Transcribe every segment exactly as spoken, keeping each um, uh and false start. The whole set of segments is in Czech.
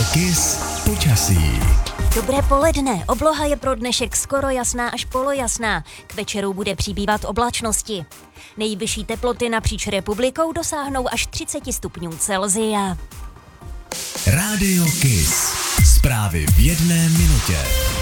Kiss počasí. Dobré poledne. Obloha je pro dnešek skoro jasná až polojasná. K večeru bude přibývat oblačnosti. Nejvyšší teploty napříč republikou dosáhnou až třicet stupňů Celsia. Rádio Kiss. Zprávy v jedné minutě.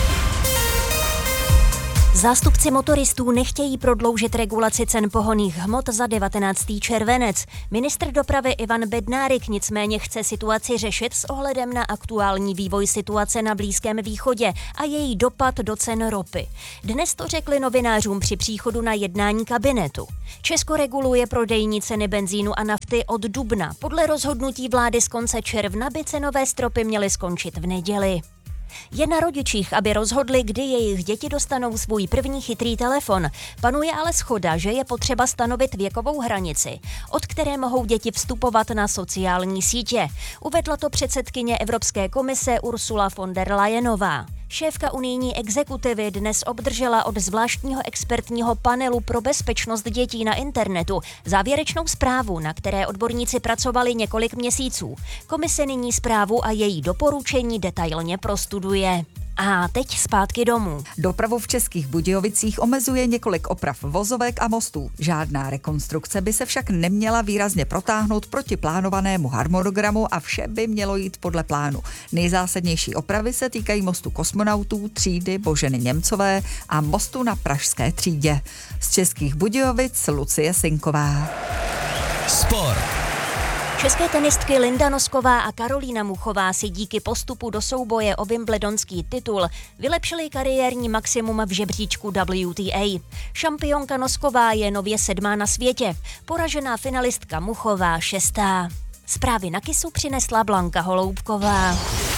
Zástupci motoristů nechtějí prodloužit regulaci cen pohonných hmot za devatenáctý červenec. Ministr dopravy Ivan Bednárik nicméně chce situaci řešit s ohledem na aktuální vývoj situace na Blízkém východě a její dopad do cen ropy. Dnes to řekli novinářům při příchodu na jednání kabinetu. Česko reguluje prodejní ceny benzínu a nafty od dubna. Podle rozhodnutí vlády z konce června by cenové stropy měly skončit v neděli. Je na rodičích, aby rozhodli, kdy jejich děti dostanou svůj první chytrý telefon. Panuje ale shoda, že je potřeba stanovit věkovou hranici, od které mohou děti vstupovat na sociální sítě. Uvedla to předsedkyně Evropské komise Ursula von der Leyenová. Šéfka unijní exekutivy dnes obdržela od zvláštního expertního panelu pro bezpečnost dětí na internetu závěrečnou zprávu, na které odborníci pracovali několik měsíců. Komise nyní zprávu a její doporučení detailně prostuduje. A teď zpátky domů. Dopravu v Českých Budějovicích omezuje několik oprav vozovek a mostů. Žádná rekonstrukce by se však neměla výrazně protáhnout proti plánovanému harmonogramu a vše by mělo jít podle plánu. Nejzásadnější opravy se týkají mostu Kosmonautů, třídy Boženy Němcové a mostu na Pražské třídě. Z Českých Budějovic Lucie Sinková. Sport. České tenistky Linda Nosková a Karolína Muchová si díky postupu do souboje o wimbledonský titul vylepšily kariérní maximum v žebříčku W T A. Šampionka Nosková je nově sedmá na světě, poražená finalistka Muchová šestá. Zprávy na Kissu přinesla Blanka Holoubková.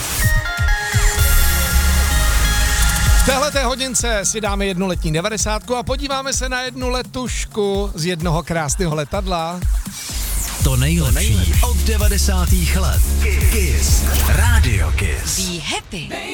V téhleté hodince si dáme jednu letní devadesátku a podíváme se na jednu letušku z jednoho krásného letadla. To nejlepší od devadesátých let. Kiss. Rádio Kiss. Be happy.